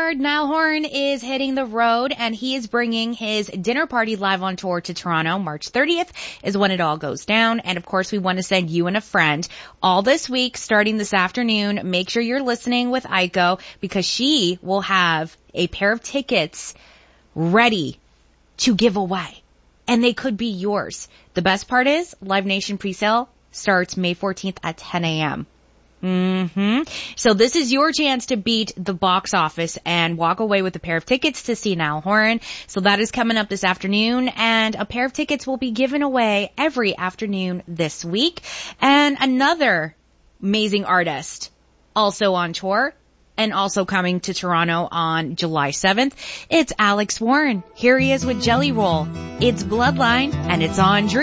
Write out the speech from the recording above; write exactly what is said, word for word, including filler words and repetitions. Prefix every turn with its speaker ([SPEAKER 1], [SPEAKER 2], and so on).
[SPEAKER 1] heard, Niall Horan is hitting the road, and he is bringing his dinner party live on tour to Toronto. March thirtieth is when it all goes down. And of course, we want to send you and a friend all this week, starting this afternoon. Make sure you're listening with Aiko, because she will have a pair of tickets ready to give away. And they could be yours. The best part is, Live Nation presale starts May fourteenth at ten a.m. Mm-hmm. So this is your chance to beat the box office and walk away with a pair of tickets to see Niall Horan. So that is coming up this afternoon, and a pair of tickets will be given away every afternoon this week. And another amazing artist also on tour and also coming to Toronto on July seventh. It's Alex Warren. Here he is with Jelly Roll. It's Bloodline, and it's on Dream.